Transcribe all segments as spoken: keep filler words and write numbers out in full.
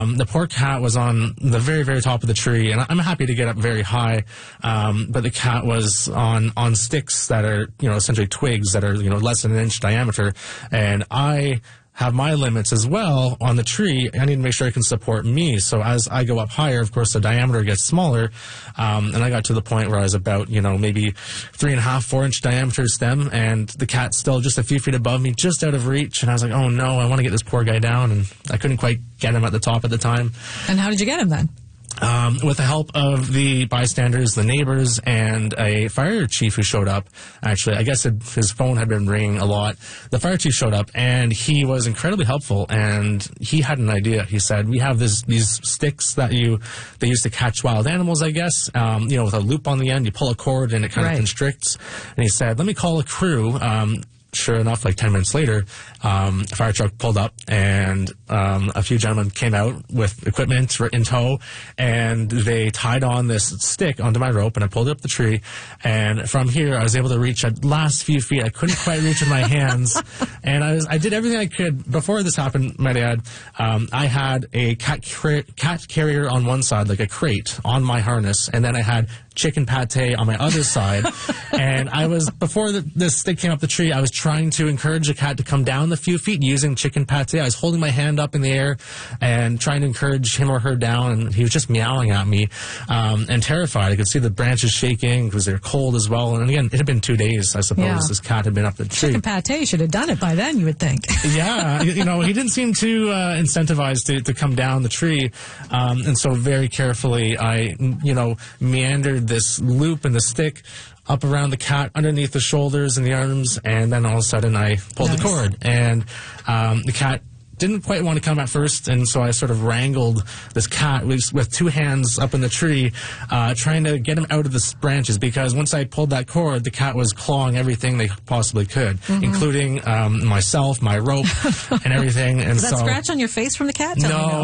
Um, the poor cat was on the very, very top of the tree, and I'm happy to get up very high, um, but the cat was on, on sticks that are, you know, essentially twigs that are, you know, less than an inch diameter, and I have my limits as well on the tree. I need to make sure it can support me. So as I go up higher, of course, the diameter gets smaller. Um, and I got to the point where I was about, you know, maybe three and a half, four inch diameter stem, and the cat's still just a few feet above me, just out of reach. And I was like, oh no, I want to get this poor guy down. And I couldn't quite get him at the top at the time. And how did you get him then? Um, with the help of the bystanders, the neighbors, and a fire chief who showed up. Actually, I guess it, his phone had been ringing a lot. The fire chief showed up, and he was incredibly helpful. And he had an idea. He said, "We have this these sticks that you they used to catch wild animals, I guess. Um, you know, with a loop on the end, you pull a cord, and it kind right. of constricts." And he said, "Let me call a crew." Um, Sure enough, like ten minutes later, um, a fire truck pulled up, and um, a few gentlemen came out with equipment in tow, and they tied on this stick onto my rope, and I pulled it up the tree, and from here, I was able to reach the last few feet. I couldn't quite reach with my hands, and I was I did everything I could. Before this happened, might I add, um, I had a cat, car- cat carrier on one side, like a crate, on my harness, and then I had chicken pate on my other side, and I was, before the, this stick came up the tree, I was trying to encourage the cat to come down the few feet using chicken pate. I was holding my hand up in the air and trying to encourage him or her down, and he was just meowing at me, um, and terrified. I could see the branches shaking because they're cold as well, and again, it had been two days, I suppose, yeah. this cat had been up the tree. Chicken pate should have done it by then, you would think. Yeah, you know, he didn't seem too uh, incentivized to, to come down the tree, um, and so very carefully I, you know, meandered this loop in the stick up around the cat, underneath the shoulders and the arms, and then all of a sudden I pulled nice. the cord, and um, the cat didn't quite want to come at first, and so I sort of wrangled this cat with, with two hands up in the tree, uh, trying to get him out of the branches, because once I pulled that cord, the cat was clawing everything they possibly could, mm-hmm. including um, myself, my rope, and everything. And Is that so, scratch on your face from the cat? Tell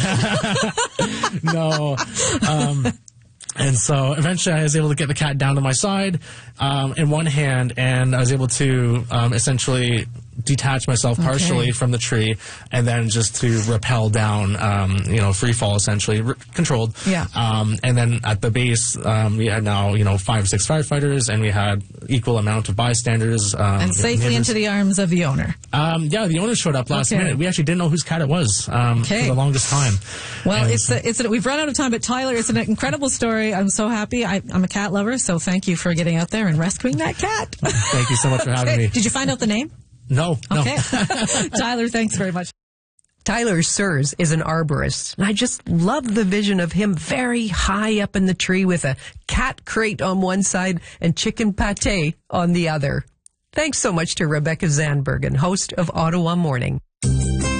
no, no, no. Um, And so eventually I was able to get the cat down to my side um, in one hand, and I was able to um, essentially detach myself partially okay. from the tree, and then just to rappel down, um, you know, free fall essentially, r- controlled. Yeah. Um, and then at the base, um, we had now, you know, five or six firefighters, and we had equal amount of bystanders. Um, and safely neighbors. Into the arms of the owner. Um, yeah, the owner showed up last okay. minute. We actually didn't know whose cat it was um, okay. for the longest time. Well, and it's a, it's a, we've run out of time, but Tyler, it's an incredible story. I'm so happy. I, I'm a cat lover, so thank you for getting out there and rescuing that cat. Thank you so much for having okay. me. Did you find out the name? No, no. Okay. Tyler, thanks very much. Tyler Sears is an arborist, and I just love the vision of him very high up in the tree with a cat crate on one side and chicken pate on the other. Thanks so much to Rebecca Zandbergen, host of Ottawa Morning.